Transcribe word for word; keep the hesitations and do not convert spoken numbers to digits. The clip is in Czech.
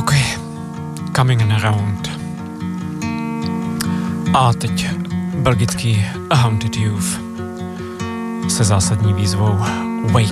OK, Coming Around. A teď belgický Haunted Youth se zásadní výzvou Wake.